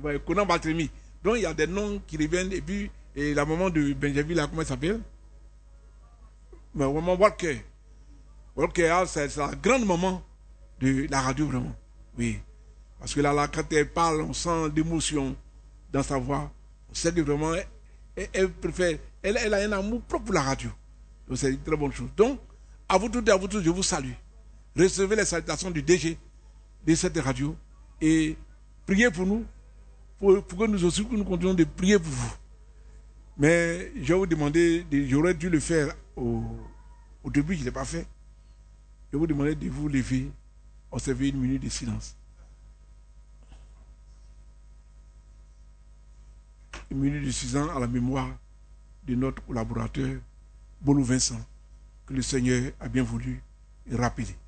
Conan Barthélemy. Donc il y a des noms qui reviennent. Et puis la maman de Benjamin, là, comment elle s'appelle? Maman Walker. Walker, c'est la grande maman de la radio, vraiment. Oui. Parce que là, quand elle parle, on sent l'émotion dans sa voix. On sait que vraiment, elle préfère, elle a un amour propre pour la radio. Donc c'est une très bonne chose. Donc, à vous toutes et à vous tous, je vous salue. Recevez les salutations du DG de cette radio et priez pour nous, pour que nous aussi nous continuions de prier pour vous. Mais je vais vous demander, j'aurais dû le faire au début, je ne l'ai pas fait. Je vais vous demander de vous lever, observer une minute de silence. Une minute de 6 ans à la mémoire de notre collaborateur Bolou Vincent, que le Seigneur a bien voulu rappeler.